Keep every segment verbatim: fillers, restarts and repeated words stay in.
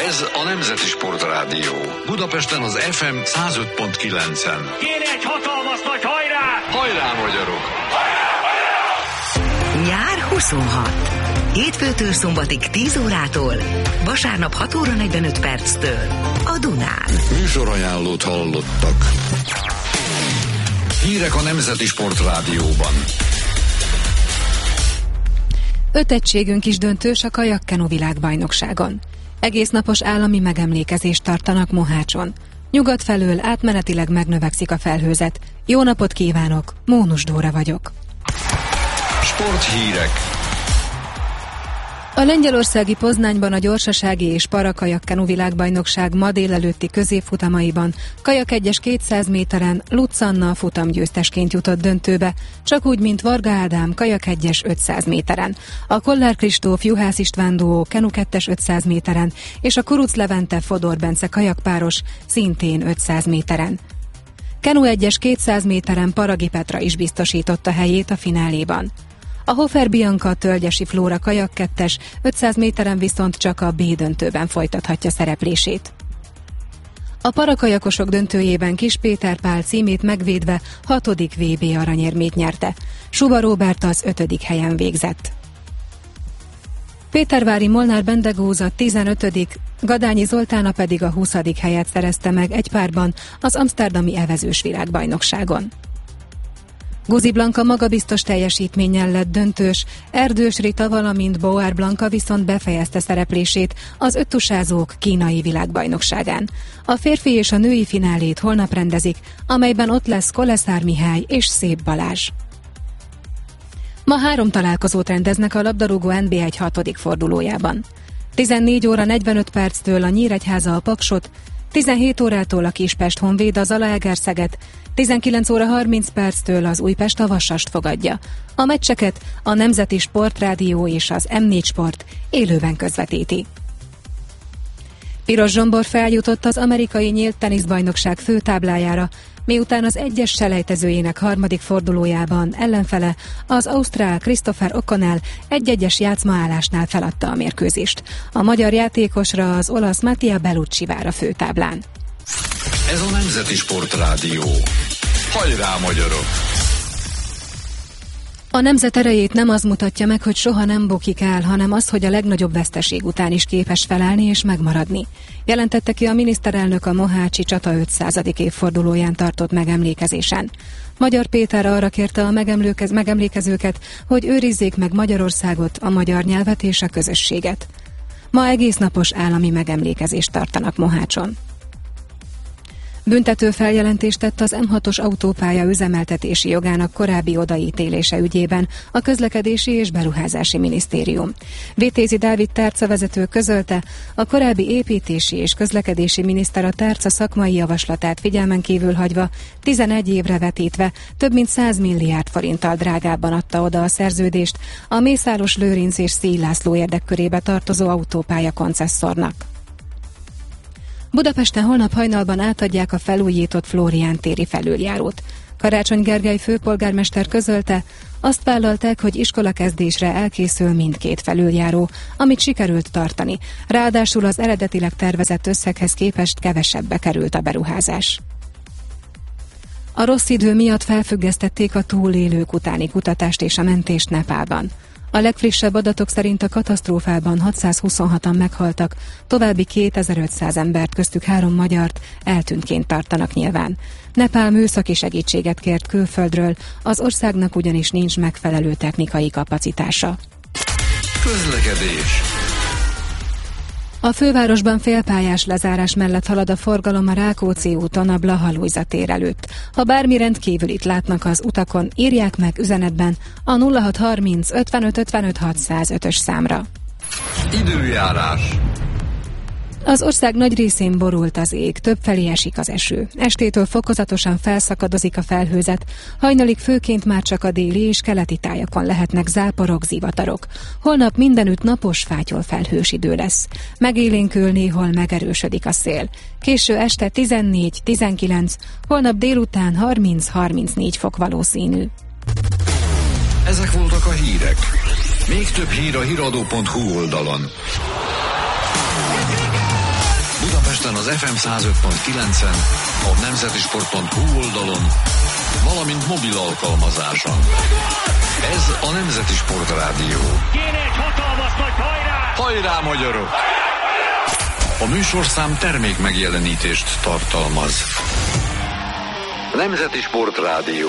Ez a Nemzeti Sportrádió. Budapesten az ef em száz öt pont kilencen. Kéne egy hatalmas nagy hajrá! Hajrá, magyarok! Hajrá, hajrá! Nyár huszonhat. Hétfőtől szombatig tíz órától, vasárnap hat óra negyvenöt perctől a Dunán. Műsorajánlót hallottak. Hírek a Nemzeti Sportrádióban. Öt egységünk is döntős a kajakkenu világbajnokságon. Egész napos állami megemlékezést tartanak Mohácson. Nyugat felől átmenetileg megnövekszik a felhőzet. Jó napot kívánok, Mónus Dóra vagyok. Sporthírek. A lengyelországi Poznányban a gyorsasági és parakajakkenu világbajnokság ma délelőtti középfutamaiban kajak egyes kétszáz méteren Lutz Anna futamgyőztesként jutott döntőbe, csak úgy, mint Varga Ádám kajak egyes ötszáz méteren, a Kollár Kristóf Juhász István duó kenu kettes ötszáz méteren és a Kuruc Levente Fodor Bence kajakpáros szintén ötszáz méteren. Kenu egyes kétszáz méteren Paragi Petra is biztosította helyét a fináléban. A Hofer Bianca Tölgyesi Flóra kajak kettes ötszáz méteren viszont csak a B döntőben folytathatja szereplését. A parakajakosok döntőjében Kis Péter Pál címét megvédve hatodik vé bé aranyérmét nyerte. Suba Róbert az ötödik helyen végzett. Pétervári Molnár Bendegóza tizenötödik, Gadányi Zoltána pedig a huszadik helyet szerezte meg egy párban az amszterdami evezős világbajnokságon. Guzi Blanka magabiztos teljesítménnyel lett döntős, Erdős Rita, valamint Bauer Blanka viszont befejezte szereplését az öttusázók kínai világbajnokságán. A férfi és a női finálét holnap rendezik, amelyben ott lesz Koleszár Mihály és Szép Balázs. Ma három találkozót rendeznek a labdarúgó en bé egy hatodik fordulójában. tizennégy óra negyvenöt perctől a Nyíregyháza a Paksot, tizenhét órától a Kispest Honvéd a Zalaegerszeget, tizenkilenc óra harminc perctől az Újpest a Vasast fogadja. A meccseket a Nemzeti Sportrádió és az em négy Sport élőben közvetíti. Piros Zsombor feljutott az amerikai nyílt teniszbajnokság főtáblájára, miután az egyes selejtezőjének harmadik fordulójában ellenfele, az ausztrál Christopher O'Connell egy-egyes játszmaállásnál feladta a mérkőzést. A magyar játékosra az olasz Mattia Bellucci vár a főtáblán. Ez a Nemzeti Sportrádió. Hajrá, magyarok! A nemzet erejét nem az mutatja meg, hogy soha nem bukik el, hanem az, hogy a legnagyobb veszteség után is képes felállni és megmaradni. Jelentette ki a miniszterelnök a mohácsi csata ötszázadik évfordulóján tartott megemlékezésen. Magyar Péter arra kérte a megemlékez, megemlékezőket, hogy őrizzék meg Magyarországot, a magyar nyelvet és a közösséget. Ma egész napos állami megemlékezést tartanak Mohácson. Büntető feljelentést tett az em hatos autópálya üzemeltetési jogának korábbi odaítélése ügyében a Közlekedési és Beruházási Minisztérium. Vitézi Dávid tárcavezető közölte, a korábbi építési és közlekedési miniszter a tárca szakmai javaslatát figyelmen kívül hagyva, tizenegy évre vetítve több mint száz milliárd forinttal drágábban adta oda a szerződést a Mészáros Lőrinc és Szíj László érdekkörébe tartozó autópálya koncesszornak. Budapesten holnap hajnalban átadják a felújított Flórián téri felüljárót. Karácsony Gergely főpolgármester közölte, azt vállalták, hogy iskolakezdésre elkészül mindkét felüljáró, amit sikerült tartani. Ráadásul az eredetileg tervezett összeghez képest kevesebbe került a beruházás. A rossz idő miatt felfüggesztették a túlélők utáni kutatást és a mentést Nepálban. A legfrissebb adatok szerint a katasztrófában hatszázhuszonhatan meghaltak, további kétezer-ötszáz embert, köztük három magyart eltűntként tartanak nyilván. Nepál műszaki segítséget kért külföldről, az országnak ugyanis nincs megfelelő technikai kapacitása. Közlekedés. A fővárosban félpályás lezárás mellett halad a forgalom a Rákóczi úton a Blaha Lujza tér előtt. Ha bármi rendkívülit látnak az utakon, írják meg üzenetben a nulla hat harminc ötvenöt ötvenöt hatszázötös számra. Időjárás. Az ország nagy részén borult az ég, többfelé esik az eső. Estétől fokozatosan felszakadozik a felhőzet, hajnalig főként már csak a déli és keleti tájakon lehetnek záporok, zivatarok. Holnap mindenütt napos, fátyol felhős idő lesz. Megélénkül, néhol megerősödik a szél. Késő este tizennégy tizenkilenc, holnap délután harminc-harmincnégy fok valószínű. Ezek voltak a hírek. Még több hír a híradó pont hu oldalon. az ef em száz öt pont kilencen, a nemzetisport pont hu oldalon, valamint mobil alkalmazáson. Ez a Nemzeti Sport Rádió. Kéne egy hatalmas nagy hajrá! Hajrá, magyarok! A műsorszám termék megjelenítést tartalmaz. Nemzeti Sport Rádió.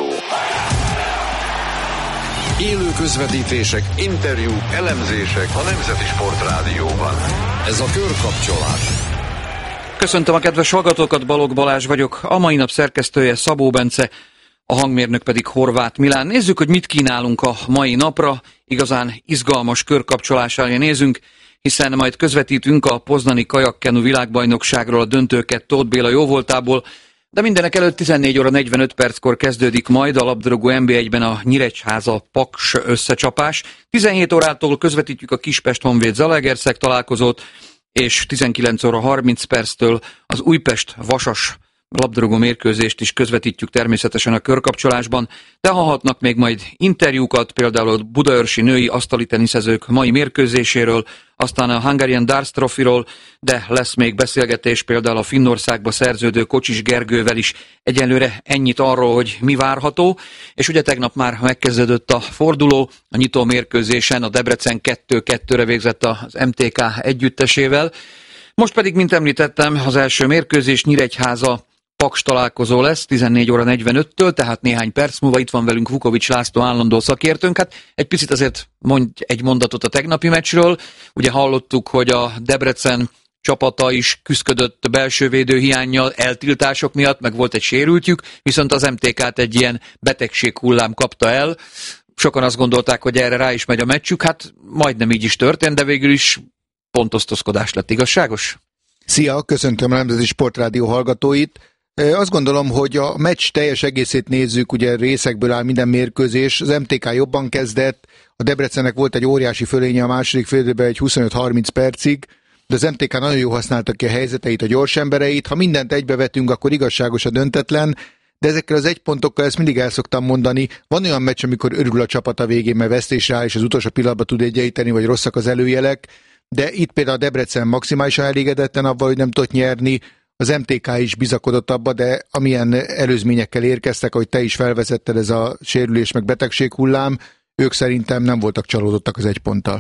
Élő közvetítések, interjúk, elemzések a Nemzeti Sport Rádióban. Ez a körkapcsolás. Köszöntöm a kedves hallgatókat, Balogh Balázs vagyok, a mai nap szerkesztője Szabó Bence, a hangmérnök pedig Horváth Milán. Nézzük, hogy mit kínálunk a mai napra, igazán izgalmas körkapcsolás elé nézünk, hiszen majd közvetítünk a poznani kajakkenu világbajnokságról, a döntőket Tóth Béla jóvoltából, de mindenek előtt tizennégy óra negyvenöt perckor kezdődik majd a labdarúgó en bé egyben a Nyíregyháza Paks összecsapás. tizenhét órától közvetítjük a Kispest Honvéd Zalaegerszeg találkozót, és tizenkilenc óra harminc perctől az Újpest Vasas labdarúgó mérkőzést is közvetítjük természetesen a körkapcsolásban, de hallhatnak még majd interjúkat, például a budaörsi női asztali teniszezők mai mérkőzéséről, aztán a Hungarian Darts Trophyról, de lesz még beszélgetés például a Finnországba szerződő Kocsis Gergővel is. Egyelőre ennyit arról, hogy mi várható, és ugye tegnap már megkezdődött a forduló, a nyitó mérkőzésen a Debrecen kettő kettőre végzett az em té ká együttesével. Most pedig, mint említettem, az első mérkőzés Nyíregyháza Paks találkozó lesz tizennégy óra negyvenöttől, tehát néhány perc múlva. Itt van velünk Vukovics László állandó szakértőnk. Hát egy picit azért mondj egy mondatot a tegnapi meccsről. Ugye hallottuk, hogy a Debrecen csapata is küszködött belső védőhiánnyal, eltiltások miatt, meg volt egy sérültjük, viszont az em té kát egy ilyen betegséghullám kapta el. Sokan azt gondolták, hogy erre rá is megy a meccsük, hát majdnem így is történt, de végül is pontosztozkodás lett. Igazságos? Szia, köszöntöm a Nemzeti Sport Rádió hallgatóit. Azt gondolom, hogy a meccs teljes egészét nézzük, ugye részekből áll minden mérkőzés, az em té ká jobban kezdett, a Debrecennek volt egy óriási fölénye a második félidőben egy huszonöt-harminc percig, de az em té ká nagyon jól használta ki a helyzeteit, a gyors embereit, ha mindent egybevetünk, akkor igazságos a döntetlen, de ezekkel az egypontokkal ezt mindig el szoktam mondani, van olyan meccs, amikor örül a csapat a végén, mert vesztésre áll, és az utolsó pillanatban tud egyenlíteni, vagy rosszak az előjelek, de itt például a Debrecen maximálisan elégedetten abban, hogy nem tudott nyerni, az em té ká is bizakodott abba, de amilyen előzményekkel érkeztek, ahogy te is felvezetted, ez a sérülés meg betegség hullám, ők szerintem nem voltak csalódottak az egy ponttal.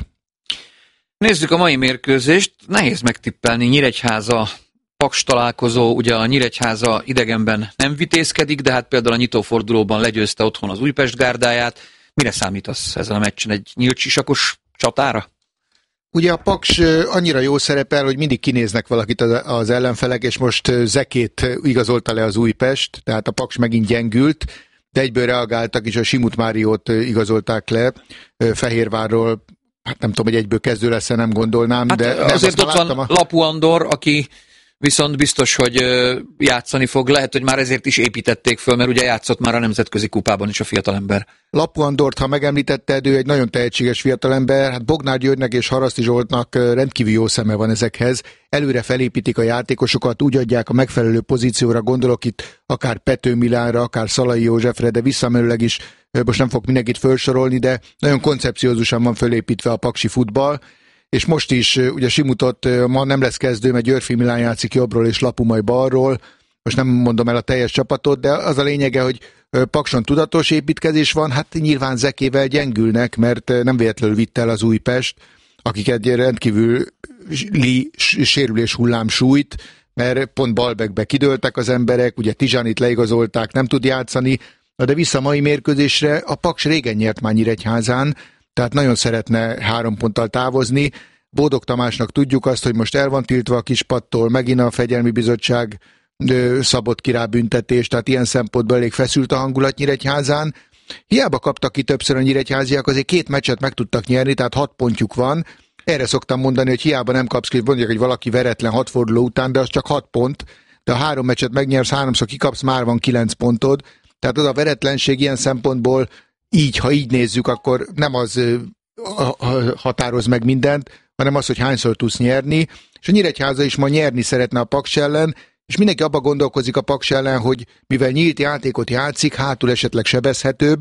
Nézzük a mai mérkőzést. Nehéz megtippelni. Nyíregyháza Paks találkozó, ugye a Nyíregyháza idegenben nem vitézkedik, de hát például a nyitófordulóban legyőzte otthon az Újpest gárdáját. Mire számítasz ezen a meccsen? Egy nyílt sisakos csatára? Ugye a Paks annyira jó szerepel, hogy mindig kinéznek valakit az ellenfelek, és most Zekét igazolta le az Újpest, tehát a Paks megint gyengült, de egyből reagáltak, és a Simut Máriót igazolták le Fehérvárról. Hát nem tudom, hogy egyből kezdő lesz, nem gondolnám. Hát de azért ott van a... Lapu Andor, aki viszont biztos, hogy játszani fog. Lehet, hogy már ezért is építették föl, mert ugye játszott már a nemzetközi kupában is a fiatalember. Lapu Andort, ha megemlítetted, ő egy nagyon tehetséges fiatalember, hát Bognár Györgynek és Haraszti Zsoltnak rendkívül jó szeme van ezekhez. Előre felépítik a játékosokat, úgy adják a megfelelő pozícióra, gondolok itt akár Pető Milánra, akár Szalai Józsefre, de visszamenőleg is, most nem fog mindenkit felsorolni, de nagyon koncepciózusan van fölépítve a paksi futball. És most is, ugye Simutot ma nem lesz kezdő, mert Györfi Milán játszik jobbról és Lapu majd balról. Most nem mondom el a teljes csapatot, de az a lényege, hogy Pakson tudatos építkezés van, hát nyilván Zekével gyengülnek, mert nem véletlenül vitt el az Újpest, akik egy rendkívül sérülés hullám sújt, mert pont Balbekbe kidőltek az emberek, ugye Tizsánit leigazolták, nem tud játszani, de vissza a mai mérkőzésre a Paks régen nyert már Nyíregyházán, tehát nagyon szeretne három ponttal távozni. Bódog Tamásnak tudjuk azt, hogy most el van tiltva a kispattól, megint a Fegyelmi Bizottság szabott ki rá büntetést, tehát ilyen szempontból elég feszült a hangulat Nyíregyházán. Hiába kaptak ki többször a nyíregyháziak, azért két meccset meg tudtak nyerni, tehát hat pontjuk van. Erre szoktam mondani, hogy hiába nem kapsz ki, mondjuk, hogy valaki veretlen hat forduló után, de az csak hat pont, de ha három meccset megnyersz, háromszor kikapsz, már van kilenc pontod. Tehát az a veretlenség ilyen szempontból így, ha így nézzük, akkor nem az határoz meg mindent, hanem az, hogy hányszor tudsz nyerni. És a Nyíregyháza is ma nyerni szeretne a Paks ellen, és mindenki abba gondolkozik a Paks ellen, hogy mivel nyílt játékot játszik, hátul esetleg sebezhetőbb,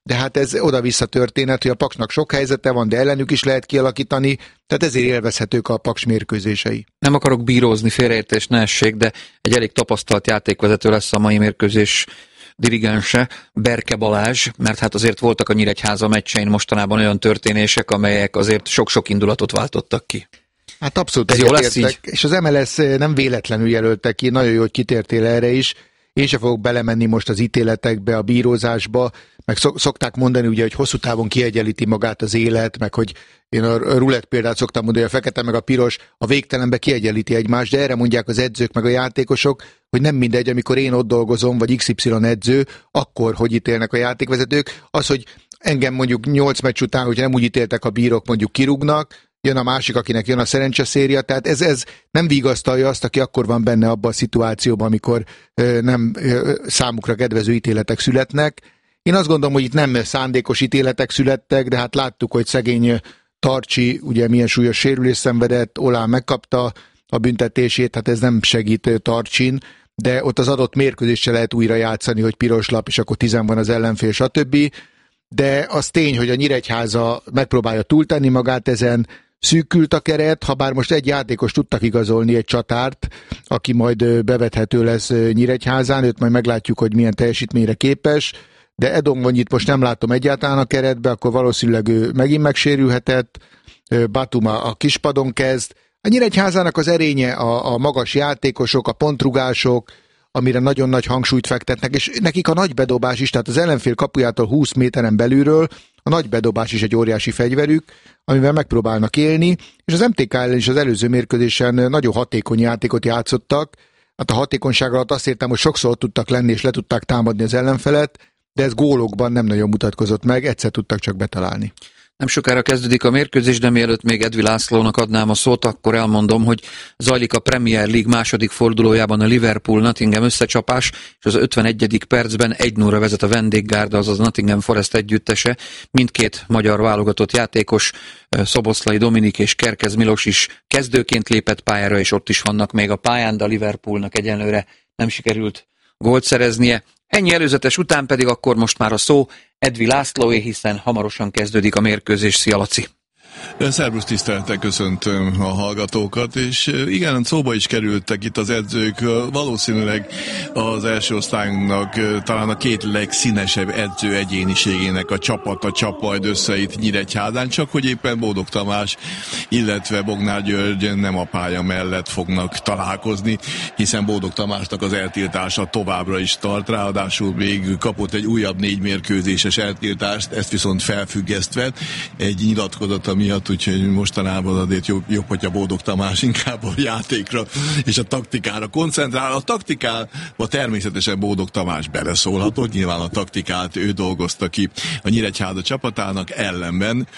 de hát ez oda-vissza történet, hogy a Paksnak sok helyzete van, de ellenük is lehet kialakítani, tehát ezért élvezhetők a Paks mérkőzései. Nem akarok bírózni, félreértés ne essék, de egy elég tapasztalt játékvezető lesz a mai mérkőzés dirigense, Berke Balázs, mert hát azért voltak a Nyíregyháza meccsein mostanában olyan történések, amelyek azért sok-sok indulatot váltottak ki. Hát abszolút ez jó lesz így. És az em el es nem véletlenül jelöltek ki, nagyon jó, hogy kitértél erre is. Én sem fogok belemenni most az ítéletekbe, a bírózásba, meg szokták mondani ugye, hogy hosszú távon kiegyenlíti magát az élet, meg hogy én a rulett példát szoktam mondani, hogy a fekete meg a piros a végtelenbe kiegyenlíti egymást, de erre mondják az edzők meg a játékosok, hogy nem mindegy, amikor én ott dolgozom, vagy iksz ipszilon edző, akkor hogy ítélnek a játékvezetők. Az, hogy engem mondjuk nyolc meccs után, hogy nem úgy ítéltek a bírók, mondjuk kirúgnak, jön a másik, akinek jön a szerencseszéria, tehát ez, ez nem vigasztalja azt, aki akkor van benne abban a szituációban, amikor ö, nem ö, számukra kedvező ítéletek születnek. Én azt gondolom, hogy itt nem szándékos ítéletek születtek, de hát láttuk, hogy szegény Tarcsi ugye milyen súlyos sérülés szenvedett, Olán megkapta a büntetését, hát ez nem segít Tarcsin, de ott az adott mérkőzéssel lehet újra játszani, hogy piros lap, és akkor tizen van az ellenfél, stb. De az tény, hogy a Nyíregyháza megpróbálja túltenni magát ezen, szűkült a keret, ha bár most egy játékos tudtak igazolni, egy csatárt, aki majd bevethető lesz Nyíregyházán, őt majd meglátjuk, hogy milyen teljesítményre képes, de Edongonyit most nem látom egyáltalán a keretbe, akkor valószínűleg ő megint megsérülhetett, Batuma a kispadon kezd. A Nyíregyházának az erénye a, a magas játékosok, a pontrugások, amire nagyon nagy hangsúlyt fektetnek, és nekik a nagy bedobás is, tehát az ellenfél kapujától húsz méteren belülről a nagy bedobás is egy óriási fegyverük, amivel megpróbálnak élni, és az em té ká ellen is az előző mérkőzésen nagyon hatékony játékot játszottak. Hát a hatékonyság alatt azt értem, hogy sokszor tudtak lenni, és le tudták támadni az ellenfelet, de ez gólokban nem nagyon mutatkozott meg, egyszer tudtak csak betalálni. Nem sokára kezdődik a mérkőzés, de mielőtt még Edvi Lászlónak adnám a szót, akkor elmondom, hogy zajlik a Premier League második fordulójában a Liverpool-Nottingham összecsapás, és az ötvenegyedik percben egy nullra vezet a vendéggárda, azaz Nottingham Forest együttese. Mindkét magyar válogatott játékos, Szoboszlai Dominik és Kerkez Milos is kezdőként lépett pályára, és ott is vannak még a pályán, de a Liverpoolnak egyenlőre nem sikerült gólt szereznie. Ennyi előzetes után pedig akkor most már a szó Edvi Lászlóé, hiszen hamarosan kezdődik a mérkőzés. Szia, Laci! Szervusz, tisztelettel köszöntöm a hallgatókat, és igen, szóba is kerültek itt az edzők, valószínűleg az első osztályunknak talán a két legszínesebb edző egyéniségének a csapata csap majd össze itt Nyíregyházán, csak hogy éppen Bódog Tamás, illetve Bognár György nem a pálya mellett fognak találkozni, hiszen Bódog Tamásnak az eltiltása továbbra is tart, ráadásul még kapott egy újabb négy mérkőzéses eltiltást, ezt viszont felfüggesztve egy nyilatkozata miatt, úgyhogy mostanában azért jobb, jobb, hogy a Bódog Tamás inkább a játékra és a taktikára koncentrál. A taktikába természetesen Bódog Tamás beleszólhatott, nyilván a taktikát ő dolgozta ki a Nyíregyháza csapatának, ellenben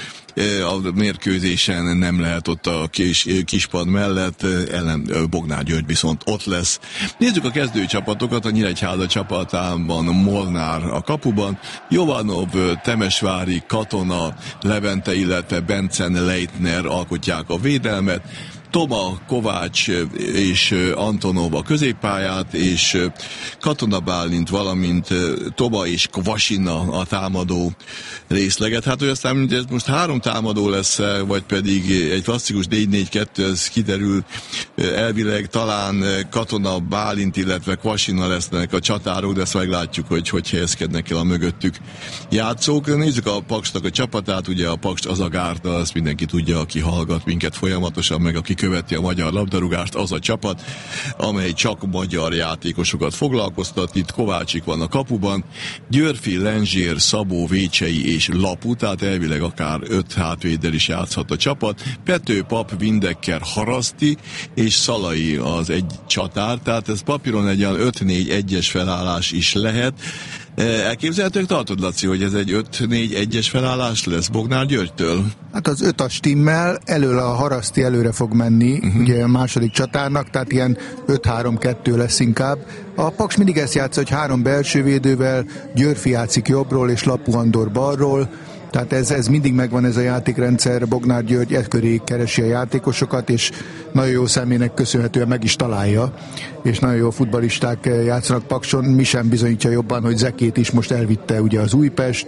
a mérkőzésen nem lehet ott a kis, kispad mellett, ellen Bognár György viszont ott lesz. Nézzük a kezdőcsapatokat, a Nyíregyháza csapatában Molnár a kapuban, Jovanov, Temesvári, Katona, Levente, illetve Bencen, Leitner alkotják a védelmet, Toma, Kovács és Antonov a középpályát, és Katona Bálint, valamint Toma és Kvasina a támadó részleget. Hát, hogy aztán ez most három támadó lesz, vagy pedig egy klasszikus négy négy kettő, ez kiderül, elvileg talán Katona, Bálint, illetve Kvasina lesznek a csatárok, de ezt meglátjuk, hogy hogy helyezkednek el a mögöttük játszók. Nézzük a Paksnak a csapatát, ugye a Paks az a gárda, azt mindenki tudja, aki hallgat minket folyamatosan, meg aki követi a magyar labdarúgást, az a csapat, amely csak magyar játékosokat foglalkoztat. Itt Kovácsik van a kapuban, Györfi, Lenzsér, Szabó, Vécsei és Lapu, tehát elvileg akár öt hátvéddel is játszhat a csapat. Pető, Pap, Vindekker, Haraszti és Szalai az egy csatár, tehát ez papíron egy olyan öt négy egyes felállás is lehet. Elképzelhetők tartod, Laci, hogy ez egy öt négy egyes felállás lesz Bognár Györgytől? Hát az öt a stimmel, elől a Haraszti előre fog menni, uh-huh. ugye a második csatárnak, tehát ilyen öt három kettő lesz inkább. A Paks mindig ezt játsza, hogy három belső védővel, Györfi játszik jobbról és Lapu Andor balról, tehát ez, ez mindig megvan ez a játékrendszer, Bognár György e köré keresi a játékosokat, és nagyon jó személynek köszönhetően meg is találja, és nagyon jó futballisták játszanak Pakson, mi sem bizonyítja jobban, hogy Zekét is most elvitte ugye az Újpest,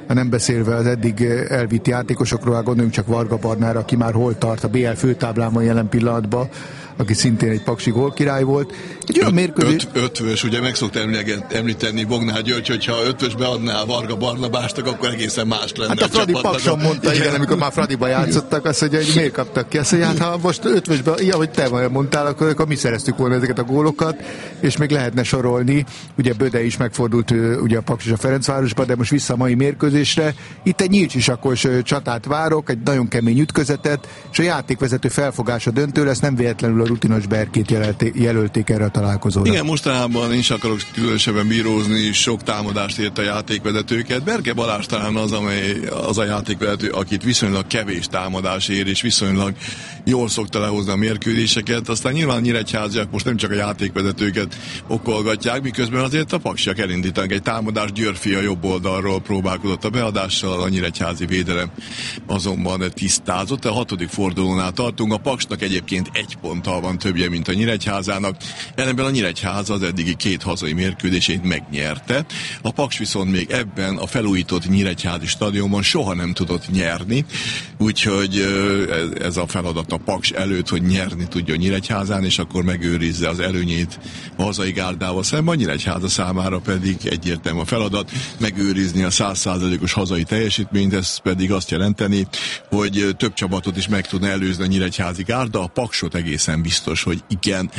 nem beszélve az eddig elvitt játékosokról, gondoljunk csak Varga Barnára, aki már hol tart a bé el főtáblában jelen pillanatban, aki szintén egy paksi gólkirály volt. Egy olyan mérkőzés... Öt, ötvös, ugye meg szokta említeni Bognár György, hogyha ötvösbe adná Varga Barnabástak, akkor egészen más lenne. Hát a, a Fradi Pakson mondta, igen, amikor már Fradiba játszottak, azt mondja, hogy miért kaptak ki. Azt mondja, hát ha most ötvösbe, ilyen, hogy te mondtál, akkor, akkor mi szereztük volna ezeket a gólokat, és még lehetne sorolni. Ugye Böde is megfordult ugye a Paks és a Ferencvárosba, de most vissza a mai mérkőzésre. Itt egy nyílcsisakos csatát várok, egy nagyon kemény ütközetet, és a játékvezető felfogása döntő lesz, nem véletlenül a rutinos Berkét jelölték, jelölték erre a találkozóra. Igen, mostanában én is akarok különösebben bírózni, sok támadást ért a játékvezetőket. Berke Balázs talán az, amely, az a játékvezető, akit viszonylag kevés támadás ér, és viszonylag jól szokta lehozni a mérkőzéseket. Aztán nyilván nyíregyháziak most nem csak a játékvezetőket okolgatják, miközben azért a paksiak elindítanak egy támadást. Györfi a jobb oldalról próbálkozott a beadással, a nyíregyházi védelem azonban tisztázott. A hatodik fordulónál tartunk, a Paksnak egyébként egy ponttal van többje, mint a Nyíregyházának. Ellenben a Nyíregyháza az eddigi két hazai mérkőzését megnyerte. A Paks viszont még ebben a felújított nyíregyházi stadionban soha nem tudott nyerni, úgyhogy ez a feladat a Paks előtt, hogy nyerni tudja a Nyíregyházán, és akkor megőrizze az előnyét a hazai gárdával szemben. A Nyíregyháza számára pedig egyértelmű a feladat megőrizni a száz százalékos hazai teljesítményt, ez pedig azt jelenteni, hogy több csapatot is meg tudna előzni a nyíregyházi gárda, a Paksot egészen biztos, hogy igen.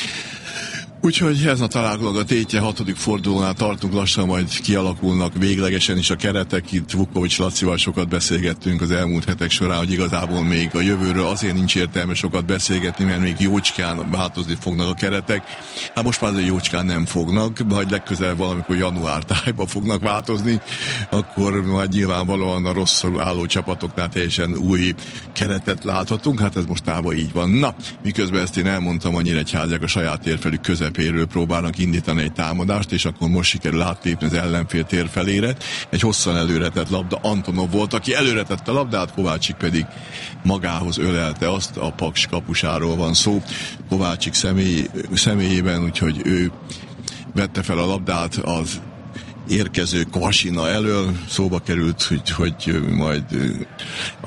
Úgyhogy ez a találkozó a tétje, hatodik fordulónál tartunk, lassan majd kialakulnak véglegesen is a keretek. Itt Vukovics Lacival sokat beszélgettünk az elmúlt hetek során, hogy igazából még a jövőről azért nincs értelme sokat beszélgetni, mert még jócskán változni fognak a keretek. Hát most már azért jócskán nem fognak, majd legközelebb valamikor január tájban fognak változni, akkor majd nyilvánvalóan a rosszul álló csapatoknál teljesen új keretet láthatunk, hát ez mostában így van. Na, miközben ezt én elmondtam, a nyíregyháziak a saját térfelük közepéről próbálnak indítani egy támadást, és akkor most sikerül átlépni az ellenfél tér felére. Egy hosszan előretett labda Antonov volt, aki előretette a labdát, Kovácsik pedig magához ölelte azt, a Paks kapusáról van szó, Kovácsik személy, személyében, úgyhogy ő vette fel a labdát az érkező Kvasina elől, szóba került, hogy, hogy majd a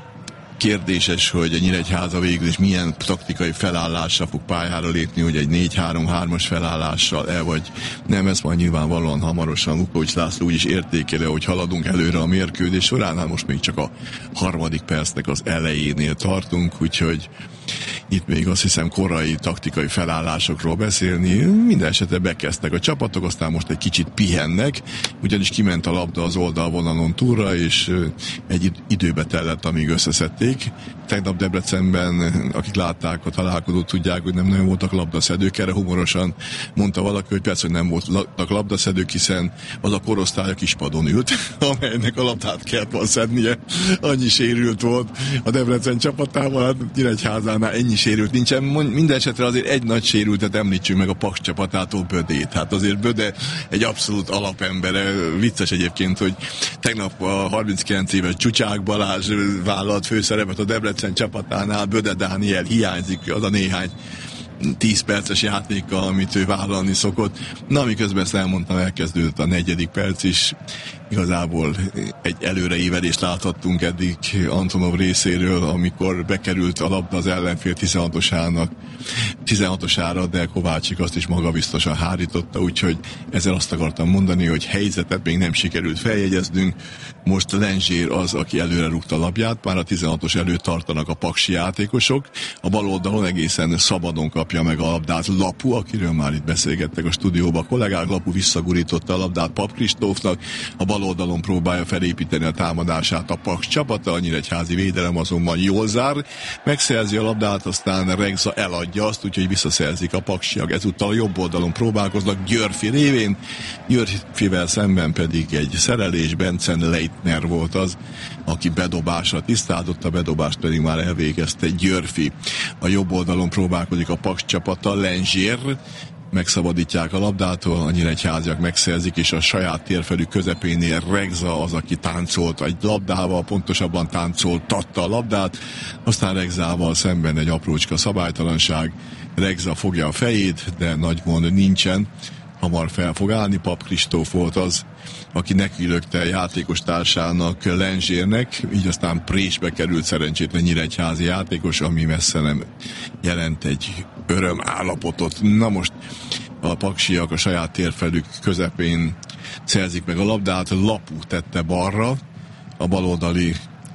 kérdéses, hogy a Nyíregyháza végül is milyen taktikai felállással fog pályára lépni, hogy egy négy három hármas felállással el vagy nem, ezt majd nyilvánvalóan hamarosan Vukovics László úgy is értékeli, hogy haladunk előre a mérkőzés során, hát most még csak a harmadik percnek az elejénél tartunk, úgyhogy itt még azt hiszem korai taktikai felállásokról beszélni. Minden esetre bekezdtek a csapatok, aztán most egy kicsit pihennek, ugyanis kiment a labda az oldalvonalon túlra, és egy időbe tellett, amíg összeszedték. Tegnap Debrecenben, akik látták a találkozót, tudják, hogy nem nagyon voltak labdaszedők. Erre humorosan mondta valaki, hogy persze, hogy nem voltak labdaszedők, hiszen az a korosztály a kispadon ült, amelynek a labdát kellett volna szednie. Annyi sérült volt a Debrecen csapatával, hát Nyíregyházánál ennyi sérült nincsen. Minden esetre azért egy nagy sérültet említsünk meg a Paks csapatától, Bödét. Hát azért Böde egy abszolút alapembere. Vicces egyébként, hogy tegnap a harminckilenc éves Csucsák Balázs vállalt főszerepet a Debrecen csapatánál, Böde Dániel hiányzik, az a néhány tíz perces játéka, amit ő vállalni szokott. Na, miközben ezt elmondtam, elkezdődött a negyedik perc is. Igazából egy előreívelést láthattunk eddig Antonov részéről, amikor bekerült a labda az ellenfél tizenhatosának, tizenhatosára, de Kovácsik azt is magabiztosan hárította, úgyhogy ezzel azt akartam mondani, hogy helyzetet még nem sikerült feljegyeznünk. Most Lenzsér az, aki előre rúgta a labját, már a tizenhatos előtt tartanak a paksi játékosok. A bal oldalon egészen szabadon kapja meg a labdát Lapu, akiről már itt beszélgettek a stúdióban. A kollégák, Lapu visszagurította a labdát Pap Kristófnak, a bal oldalon próbálja felépíteni a támadását a Paks csapata, a nyíregyházi védelem azonban jól zár, megszerzi a labdát, aztán Regza eladja azt, úgyhogy visszaszerzik a paksiak. Ezúttal a jobb oldalon próbálkoznak Györfi révén, Györfivel szemben pedig egy szerelés, Bencen Leitner volt az, aki bedobásra tisztázott, a bedobást pedig már elvégezte Györfi. A jobb oldalon próbálkozik a Paks csapata, Lenzsér, megszabadítják a labdától, a nyíregyháziak megszerzik, és a saját térfelük közepénél Regza az, aki táncolt egy labdával, pontosabban táncoltatta a labdát, aztán Regzával szemben egy aprócska szabálytalanság, Regza fogja a fejét, de nagy gond nincsen, hamar fel fog állni. Pap Kristóf volt az, aki nekilökte játékos társának, Lenzsérnek, így aztán présbe került szerencsétlen nyíregyházi játékos, ami messze nem jelent egy öröm állapotot. Na most a paksiak a saját térfelük közepén szerzik meg a labdát, Lapú tette balra, a baloldali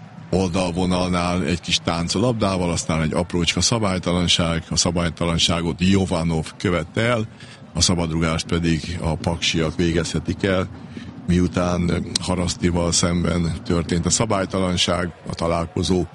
oldalvonalnál egy kis tánc a labdával, aztán egy aprócska szabálytalanság, a szabálytalanságot Jovanov követte el, a szabadrugást pedig a paksiak végezhetik el, miután Harasztival szemben történt a szabálytalanság, a találkozó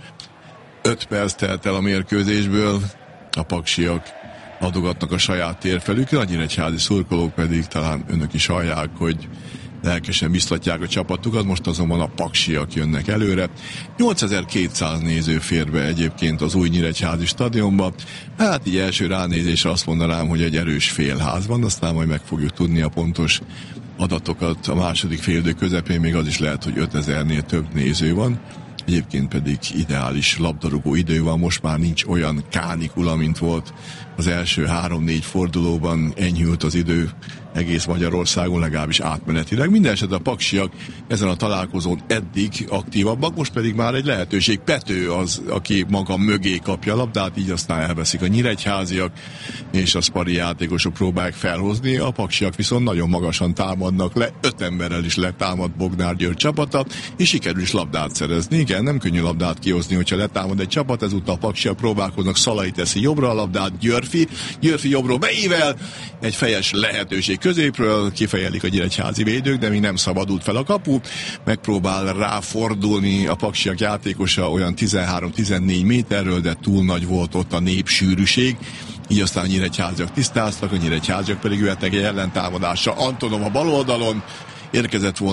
öt perc telt el a mérkőzésből, a paksiak adogatnak a saját térfelükre, a nyíregyházi szurkolók pedig talán önök is hallják, hogy lelkesen biztatják a csapatukat, most azonban a paksiak jönnek előre. nyolcezer-kétszáz néző fér be egyébként az új nyíregyházi stadionba. Hát így első ránézésre azt mondanám, hogy egy erős félház van, aztán majd meg fogjuk tudni a pontos adatokat. A második félidő közepén még az is lehet, hogy ötezernél több néző van. Egyébként pedig ideális labdarúgó idő van, most már nincs olyan kánikula, mint volt az első három-négy fordulóban, enyhült az idő egész Magyarországon, legalábbis átmenetileg. Mindenesetre a paksiak ezen a találkozón eddig aktívabbak, most pedig már egy lehetőség. Pető az, aki maga mögé kapja a labdát, így aztán elveszik a nyíregyháziak, és a szpari játékosok próbálják felhozni, a paksiak viszont nagyon magasan támadnak le, öt emberrel is letámad Bognár György csapata, és sikerül is labdát szerezni. Igen, nem könnyű labdát kihozni, hogyha letámad egy csapat, ezúttal a paksiak próbálkoznak, Szalai teszi jobbra a labdát, Györfi, Györfi jobbról beível, egy fejes lehetőség középről, kifejelik a nyíregyházi védők, de még nem szabadult fel a kapu, megpróbál ráfordulni a paksiak játékosa olyan tizenhárom-tizennégy méterről, de túl nagy volt ott a népsűrűség, így aztán a nyíregyháziak tisztáztak, a nyíregyháziak pedig jöhetnek egy ellentámadásra. Antonov a bal oldalon érkezett volna